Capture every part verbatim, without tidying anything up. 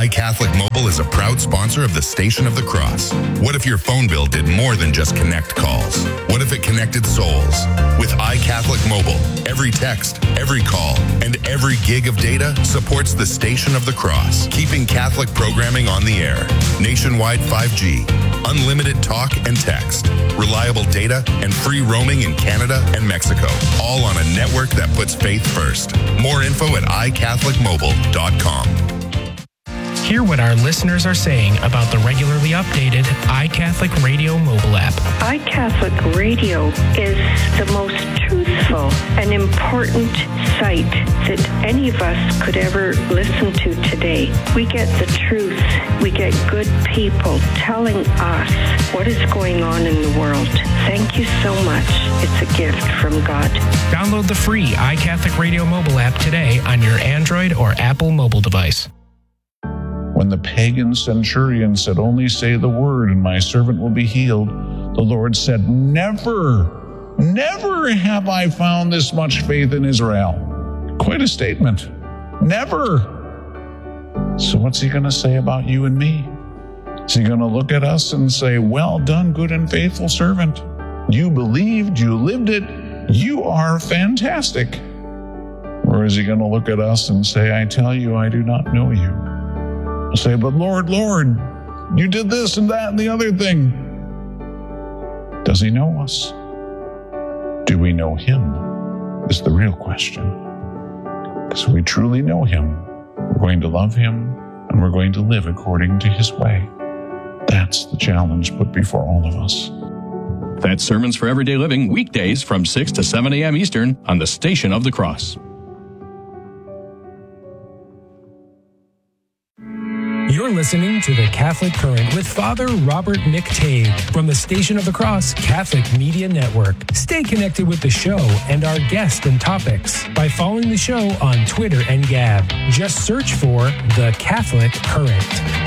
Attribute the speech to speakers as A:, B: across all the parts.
A: iCatholic Mobile is a proud sponsor of the Station of the Cross. What if your phone bill did more than just connect calls? What if it connected souls? With iCatholic Mobile, every text, every call, and every gig of data supports the Station of the Cross, keeping Catholic programming on the air. Nationwide five G, unlimited talk and text, reliable data, and free roaming in Canada and Mexico, all on a network that puts faith first. More info at i catholic mobile dot com.
B: Hear what our listeners are saying about the regularly updated iCatholic Radio mobile app.
C: iCatholic Radio is the most truthful and important site that any of us could ever listen to today. We get the truth. We get good people telling us what is going on in the world. Thank you so much. It's a gift from God.
B: Download the free iCatholic Radio mobile app today on your Android or Apple mobile device.
D: When the pagan centurion said, "Only say the word and my servant will be healed," the Lord said, "Never, never have I found this much faith in Israel." Quite a statement. Never. So what's he going to say about you and me? Is he going to look at us and say, "Well done, good and faithful servant. You believed, you lived it, you are fantastic"? Or is he going to look at us and say, "I tell you, I do not know you"? Say, "But Lord, Lord, you did this and that and the other thing." Does he know us? Do we know him? Is the real question. Because if we truly know him, we're going to love him and we're going to live according to his way. That's the challenge put before all of us.
E: That's Sermons for Everyday Living, weekdays from six to seven a.m. Eastern on the Station of the Cross.
B: You're listening to The Catholic Current with Father Robert McTague from the Station of the Cross Catholic Media Network. Stay connected with the show and our guests and topics by following the show on Twitter and Gab. Just search for The Catholic Current.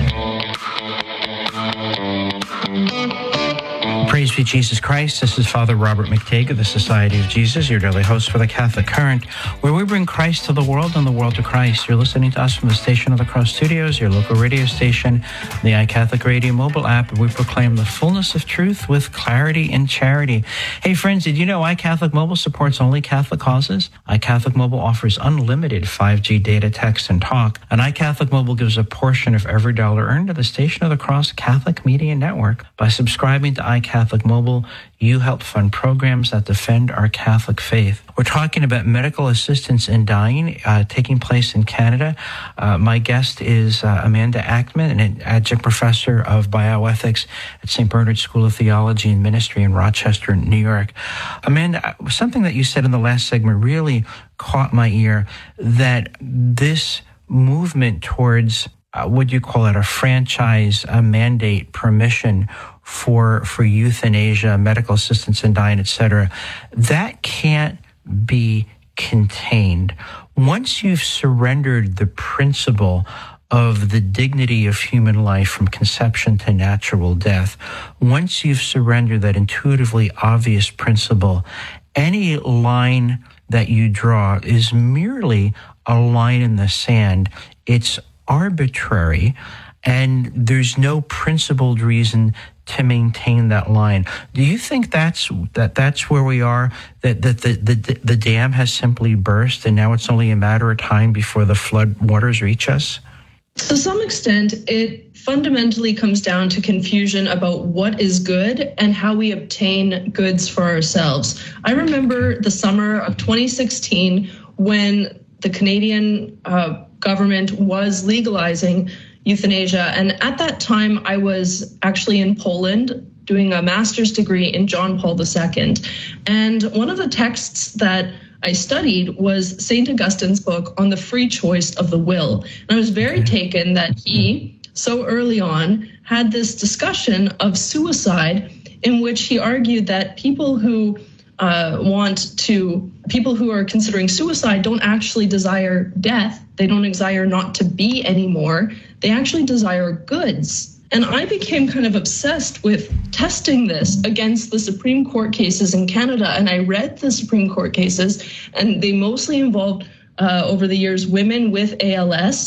F: Praise be Jesus Christ. This is Father Robert McTague of the Society of Jesus, your daily host for the Catholic Current, where we bring Christ to the world and the world to Christ. You're listening to us from the Station of the Cross Studios, your local radio station, the iCatholic Radio mobile app, and we proclaim the fullness of truth with clarity and charity. Hey friends, did you know iCatholic Mobile supports only Catholic causes? iCatholic Mobile offers unlimited five G data, text, and talk, and iCatholic Mobile gives a portion of every dollar earned to the Station of the Cross Catholic Media Network. By subscribing to iCatholic Catholic Mobile, you help fund programs that defend our Catholic faith. We're talking about medical assistance in dying uh, taking place in Canada. Uh, my guest is uh, Amanda Ackman, an adjunct professor of bioethics at Saint Bernard School of Theology and Ministry in Rochester, New York. Amanda, something that you said in the last segment really caught my ear, that this movement towards uh, what do you call it, a franchise, a mandate, permission for for euthanasia, medical assistance in dying, et cetera, that can't be contained. Once you've surrendered the principle of the dignity of human life from conception to natural death, once you've surrendered that intuitively obvious principle, any line that you draw is merely a line in the sand. It's arbitrary, and there's no principled reason to maintain that line. Do you think that's that that's where we are, that, that the, the the dam has simply burst and now it's only a matter of time before the flood waters reach us?
G: To some extent, it fundamentally comes down to confusion about what is good and how we obtain goods for ourselves. I remember the summer of twenty sixteen when the Canadian uh, government was legalizing euthanasia. And at that time, I was actually in Poland doing a master's degree in John Paul the Second. And one of the texts that I studied was Saint Augustine's book on the free choice of the will. And I was very taken that he, so early on, had this discussion of suicide in which he argued that people who uh, want to, people who are considering suicide don't actually desire death. They don't desire not to be anymore. They actually desire goods. And I became kind of obsessed with testing this against the Supreme Court cases in Canada. And I read the Supreme Court cases, and they mostly involved, uh, over the years, women with A L S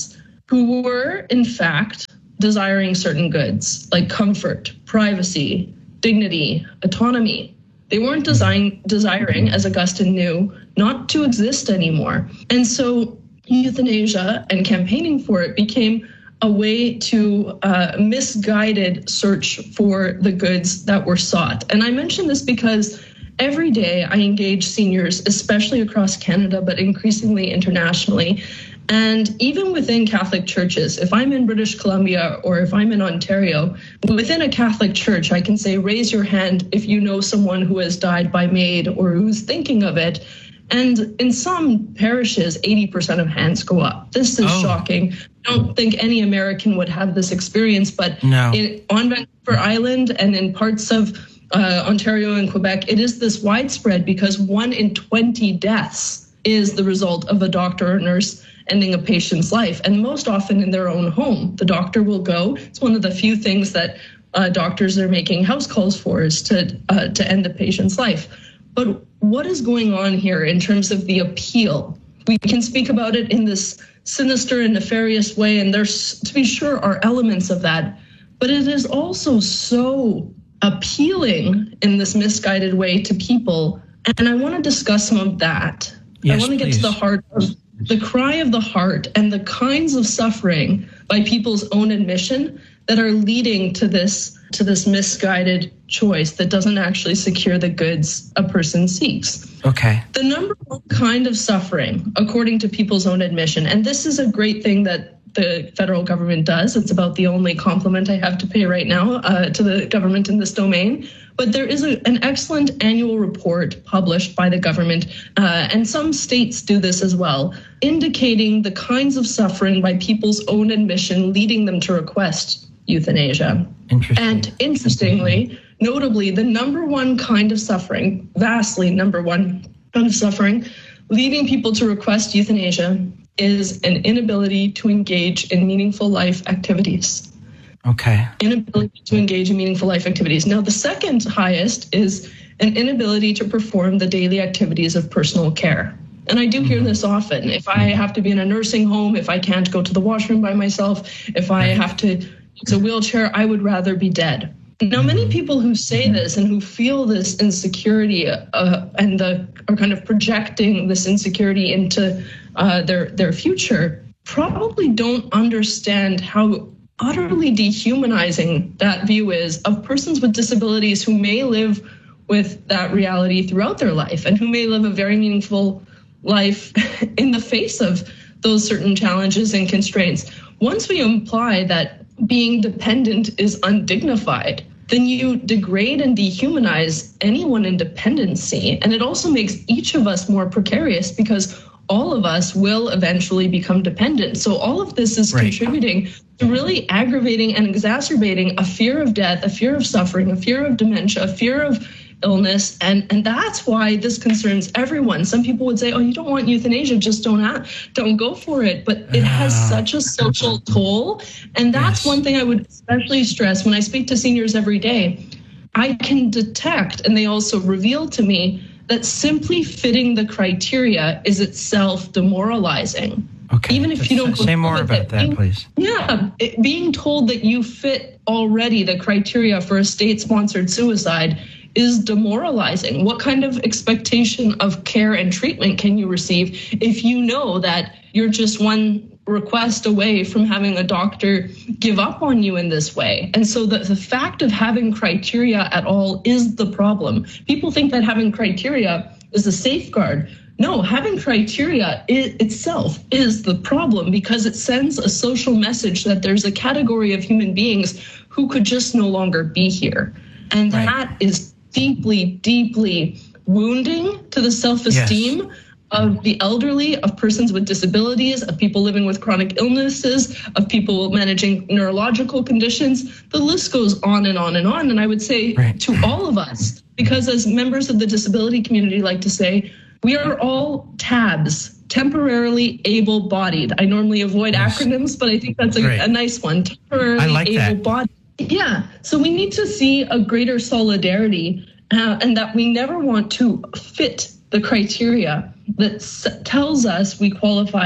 G: who were, in fact, desiring certain goods like comfort, privacy, dignity, autonomy. They weren't design, desiring, as Augustine knew, not to exist anymore. And so euthanasia and campaigning for it became a way to uh, misguided search for the goods that were sought. And I mention this because every day I engage seniors, especially across Canada, but increasingly internationally. And even within Catholic churches, if I'm in British Columbia or if I'm in Ontario, within a Catholic church, I can say, raise your hand if you know someone who has died by maid or who's thinking of it. And in some parishes, eighty percent of hands go up. This is oh. shocking. I don't think any American would have this experience, but
F: no.
G: in, on Vancouver Island and in parts of uh, Ontario and Quebec, it is this widespread because one in twenty deaths is the result of a doctor or nurse ending a patient's life, and most often in their own home. The doctor will go. It's one of the few things that uh, doctors are making house calls for is to uh, to end the patient's life. But what is going on here in terms of the appeal? We can speak about it in this sinister and nefarious way, and there's, to be sure, are elements of that. But it is also so appealing in this misguided way to people. And I want to discuss some of that.
F: Yes,
G: I want to get
F: please.
G: to the heart of the cry of the heart and the kinds of suffering by people's own admission that are leading to this to this misguided choice that doesn't actually secure the goods a person seeks.
F: Okay.
G: The number one kind of suffering, according to people's own admission, and this is a great thing that the federal government does. It's about the only compliment I have to pay right now uh, to the government in this domain. But there is a, an excellent annual report published by the government, uh, and some states do this as well, indicating the kinds of suffering by people's own admission leading them to request euthanasia.
F: Interesting.
G: And interestingly, notably, the number one kind of suffering, vastly number one kind of suffering, leading people to request euthanasia is an inability to engage in meaningful life activities.
F: Okay.
G: Inability to engage in meaningful life activities. Now, the second highest is an inability to perform the daily activities of personal care. And I do hear this often. If I have to be in a nursing home, if I can't go to the washroom by myself, if I have to use a wheelchair, I would rather be dead. Now, many people who say this and who feel this insecurity uh, and the, are kind of projecting this insecurity into uh, their, their future probably don't understand how utterly dehumanizing that view is of persons with disabilities who may live with that reality throughout their life and who may live a very meaningful life in the face of those certain challenges and constraints. Once we imply that being dependent is undignified, then you degrade and dehumanize anyone in dependency. And it also makes each of us more precarious because all of us will eventually become dependent. So all of this is right. contributing to really aggravating and exacerbating a fear of death, a fear of suffering, a fear of dementia, a fear of illness. And, and that's why this concerns everyone. Some people would say, oh, you don't want euthanasia, just don't have, don't go for it. But it has such a social toll. And that's yes. one thing I would especially stress when I speak to seniors every day. I can detect, and they also reveal to me, that simply fitting the criteria is itself demoralizing.
F: Okay.
G: Even if you don't
F: say more about that,
G: being,
F: please.
G: Yeah, it, being told that you fit already the criteria for a state-sponsored suicide is demoralizing. What kind of expectation of care and treatment can you receive if you know that you're just one request away from having a doctor give up on you in this way? And so the, the fact of having criteria at all is the problem. People think that having criteria is a safeguard. No, having criteria it itself is the problem because it sends a social message that there's a category of human beings who could just no longer be here. And right. that is deeply, deeply wounding to the self-esteem yes. of the elderly, of persons with disabilities, of people living with chronic illnesses, of people managing neurological conditions. The list goes on and on and on. And I would say right. to all of us, because as members of the disability community like to say, we are all tabs, temporarily able-bodied. I normally avoid yes. acronyms, but I think that's a, right. a nice one. Temporarily I like able-bodied. Yeah, so we need to see a greater solidarity uh, and that we never want to fit the criteria that s- tells us we qualify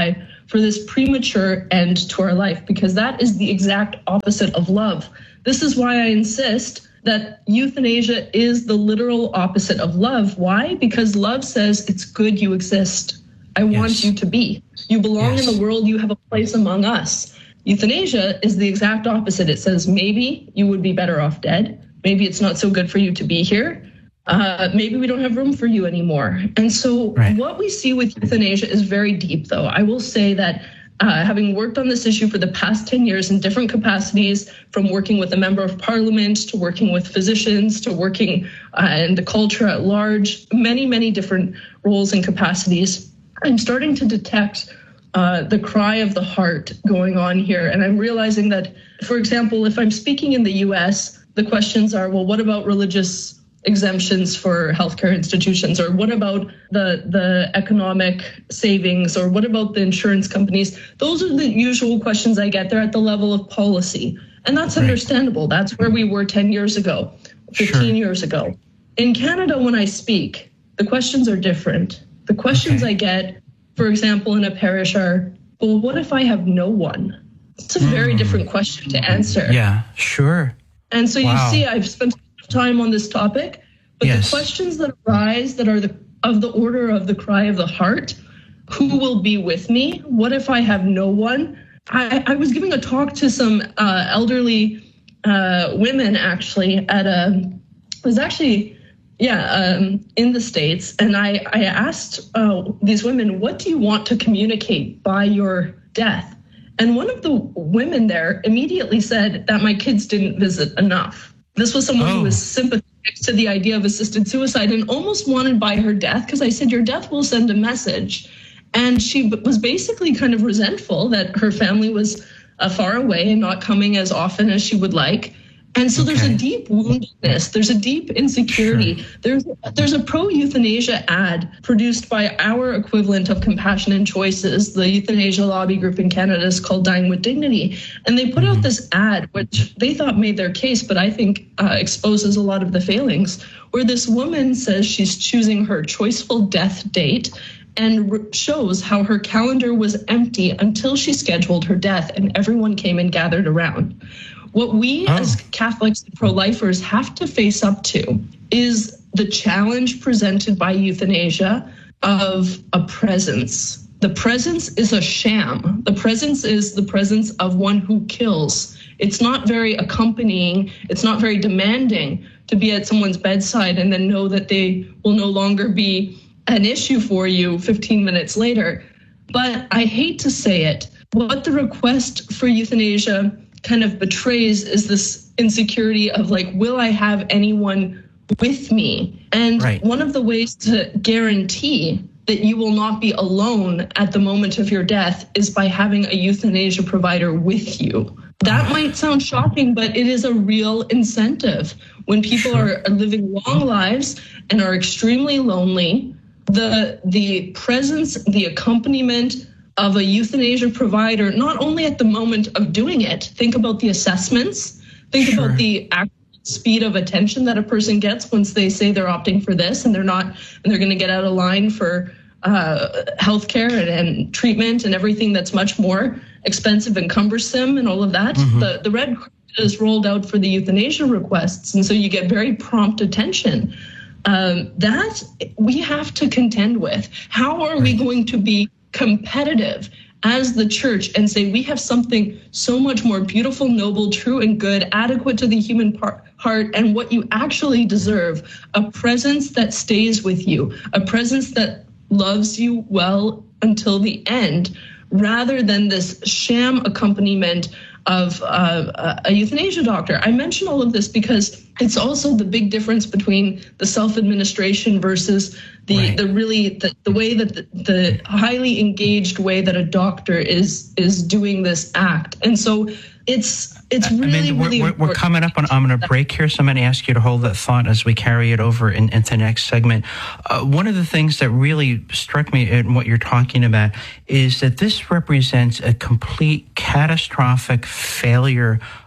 G: for this premature end to our life, because that is the exact opposite of love. This is why I insist that euthanasia is the literal opposite of love. Why? Because love says it's good you exist. I yes. want you to be. You belong yes. in the world. You have a place among us. Euthanasia is the exact opposite. It says maybe you would be better off dead. Maybe it's not so good for you to be here. Uh, maybe we don't have room for you anymore. And so right. what we see with euthanasia is very deep, though. I will say that Uh, having worked on this issue for the past ten years in different capacities, from working with a member of parliament to working with physicians to working uh, in the culture at large, many, many different roles and capacities, I'm starting to detect uh, the cry of the heart going on here. And I'm realizing that, for example, if I'm speaking in the U S, the questions are, well, what about religious exemptions for healthcare institutions, or what about the the economic savings, or what about the insurance companies? Those are the usual questions I get. They're at the level of policy, and that's right. understandable. That's where we were ten years ago, fifteen sure. years ago. In Canada, when I speak, the questions are different. The questions okay. I get, for example, in a parish are, well, what if I have no one? It's a mm. very different question to answer.
F: Yeah, sure.
G: And so wow. you see, I've spent time on this topic, but yes. the questions that arise that are the of the order of the cry of the heart, who will be with me? What if I have no one? I, I was giving a talk to some uh, elderly uh, women actually at a, it was actually, yeah, um, in the States. And I, I asked uh, these women, what do you want to communicate by your death? And one of the women there immediately said that my kids didn't visit enough. This was someone oh. who was sympathetic to the idea of assisted suicide and almost wanted by her death, because I said, your death will send a message. And she was basically kind of resentful that her family was uh, far away and not coming as often as she would like. And so okay. there's a deep woundedness. There's a deep insecurity. Sure. There's there's a pro-euthanasia ad produced by our equivalent of Compassion and Choices. The euthanasia lobby group in Canada is called Dying with Dignity. And they put mm-hmm. out this ad, which they thought made their case, but I think uh, exposes a lot of the failings, where this woman says she's choosing her choiceful death date and r- shows how her calendar was empty until she scheduled her death and everyone came and gathered around. What we oh. as Catholics and pro-lifers have to face up to is the challenge presented by euthanasia of a presence. The presence is a sham. The presence is the presence of one who kills. It's not very accompanying. It's not very demanding to be at someone's bedside and then know that they will no longer be an issue for you fifteen minutes later. But I hate to say it, what the request for euthanasia kind of betrays is this insecurity of like, will I have anyone with me? And right. one of the ways to guarantee that you will not be alone at the moment of your death is by having a euthanasia provider with you. That might sound shocking, but it is a real incentive. When people sure. are living long lives and are extremely lonely, the the presence, the accompaniment of a euthanasia provider, not only at the moment of doing it, think about the assessments, think sure. about the actual speed of attention that a person gets once they say they're opting for this and they're not, and they're going to get out of line for uh, healthcare and, and treatment and everything that's much more expensive and cumbersome and all of that. Mm-hmm. The, the Red Cross is rolled out for the euthanasia requests, and so you get very prompt attention. Um, that we have to contend with. How are right. we going to be competitive as the church and say we have something so much more beautiful, noble, true, and good, adequate to the human par- heart and what you actually deserve, a presence that stays with you, a presence that loves you well until the end, rather than this sham accompaniment of uh, a euthanasia doctor. I mention all of this because it's also the big difference between the self-administration versus the right. the really the, the way that the, the highly engaged way that a doctor is is doing this act. And so it's it's really,
F: Amanda,
G: really
F: we're, we're, we're coming up on, I'm going to break here, so I'm going to ask you to hold that thought as we carry it over in, into the next segment. Uh, one of the things that really struck me in what you're talking about is that this represents a complete catastrophic failure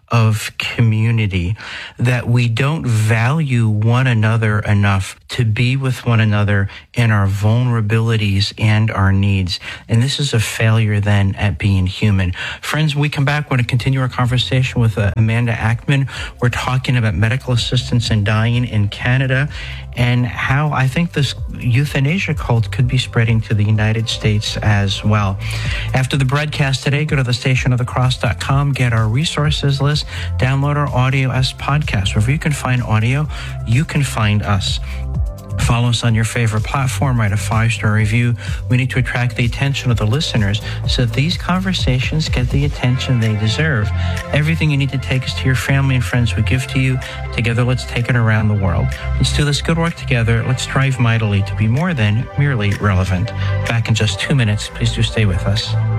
F: of community, that we don't value one another enough to be with one another in our vulnerabilities and our needs. And this is a failure then at being human. Friends, when we come back, we're going to continue our conversation with uh, Amanda Ackman. We're talking about medical assistance and dying in Canada and how I think this euthanasia cult could be spreading to the United States as well. After the broadcast today, go to the station of the cross dot com, get our resources list, download our audio as podcast. Wherever you can find audio, you can find us. Follow us on your favorite platform, write a five-star review. We need to attract the attention of the listeners so that these conversations get the attention they deserve. Everything you need to take is to your family and friends we give to you. Together, let's take it around the world. Let's do this good work together. Let's strive mightily to be more than merely relevant. Back in just two minutes. Please do stay with us.